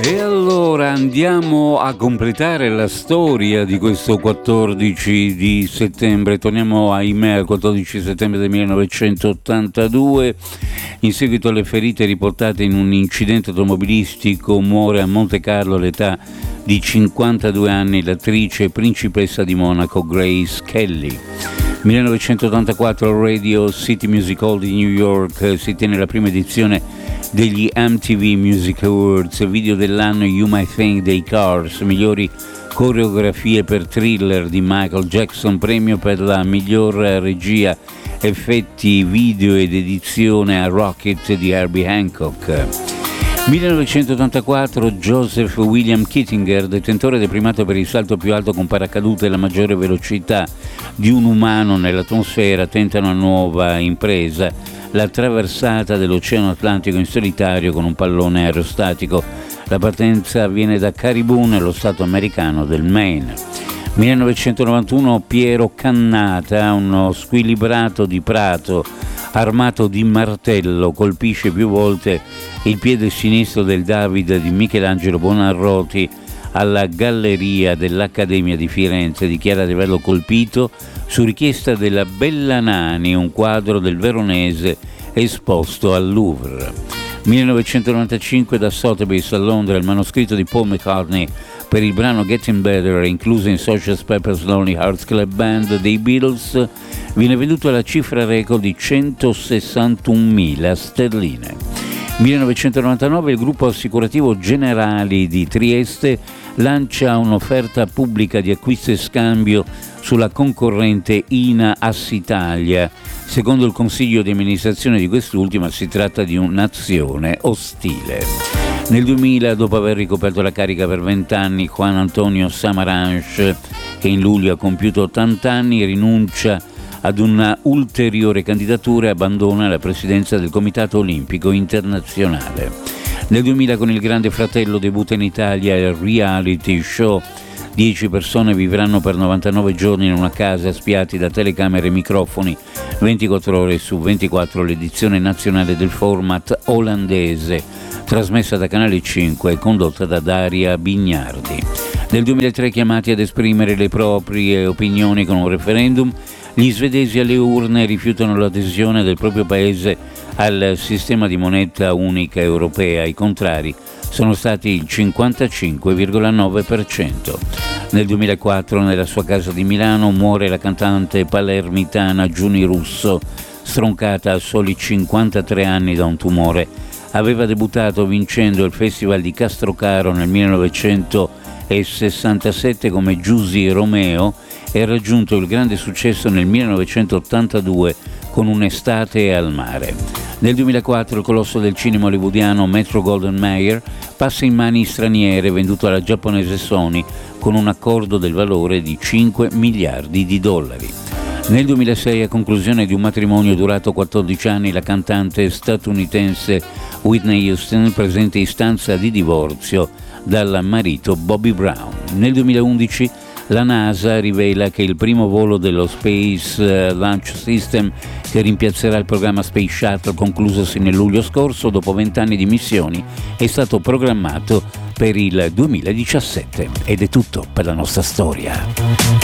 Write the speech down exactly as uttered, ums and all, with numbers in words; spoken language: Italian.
E allora andiamo a completare la storia di questo quattordici di settembre. Torniamo, ahimè, al quattordici settembre del millenovecentottantadue. In seguito alle ferite riportate in un incidente automobilistico muore a Monte Carlo all'età di cinquantadue anni l'attrice e principessa di Monaco Grace Kelly. millenovecentottantaquattro Radio City Music Hall di New York si tiene la prima edizione degli M T V Music Awards. Video dell'anno You Might Think dei Cars, migliori coreografie per Thriller di Michael Jackson, premio per la miglior regia, effetti video ed edizione a Rocket di Herbie Hancock. millenovecentottantaquattro Joseph William Kittinger, detentore del primato per il salto più alto con paracadute e la maggiore velocità di un umano nell'atmosfera, tenta una nuova impresa, la traversata dell'Oceano Atlantico in solitario con un pallone aerostatico. La partenza avviene da Caribou, nello stato americano del Maine. millenovecentonovantuno Piero Cannata, uno squilibrato di prato armato di martello, colpisce più volte il piede sinistro del David di Michelangelo Buonarroti alla Galleria dell'Accademia di Firenze. Dichiara di averlo colpito su richiesta della Bellanani, un quadro del Veronese esposto al Louvre. millenovecentonovantacinque da Sotheby's a Londra il manoscritto di Paul McCartney per il brano Getting Better, incluso in Sergeant Pepper's Lonely Hearts Club Band dei Beatles, viene venduto alla cifra record di centosessantunomila sterline. millenovecentonovantanove il gruppo assicurativo Generali di Trieste lancia un'offerta pubblica di acquisto e scambio sulla concorrente I N A Assitalia. Secondo il consiglio di amministrazione di quest'ultima si tratta di un'azione ostile. Nel duemila, dopo aver ricoperto la carica per vent'anni, Juan Antonio Samaranch, che in luglio ha compiuto ottanta anni, rinuncia ad una ulteriore candidatura e abbandona la presidenza del Comitato Olimpico Internazionale. Nel duemila, con Il Grande Fratello, debutta in Italia il reality show. Dieci persone vivranno per novantanove giorni in una casa spiati da telecamere e microfoni ventiquattro ore su ventiquattro. L'edizione nazionale del format olandese, trasmessa da Canale cinque e condotta da Daria Bignardi. Nel duemilatré, chiamati ad esprimere le proprie opinioni con un referendum, gli svedesi alle urne rifiutano l'adesione del proprio paese al sistema di moneta unica europea. I contrari sono stati il cinquantacinque virgola nove per cento. Nel duemilaquattro, nella sua casa di Milano, muore la cantante palermitana Giuni Russo, stroncata a soli cinquantatré anni da un tumore. Aveva debuttato vincendo il Festival di Castrocaro nel millenovecentosessantasette come Giusy Romeo e ha raggiunto il grande successo nel millenovecentottantadue con Un'estate al mare. Nel duemilaquattro il colosso del cinema hollywoodiano Metro-Goldwyn-Mayer passa in mani straniere, venduto alla giapponese Sony con un accordo del valore di cinque miliardi di dollari. Nel duemilasei, a conclusione di un matrimonio durato quattordici anni, la cantante statunitense Whitney Houston presenta istanza di divorzio dal marito Bobby Brown. Nel duemilaundici la NASA rivela che il primo volo dello Space Launch System, che rimpiazzerà il programma Space Shuttle conclusosi nel luglio scorso, dopo vent'anni di missioni, è stato programmato per il duemiladiciassette. Ed è tutto per la nostra storia.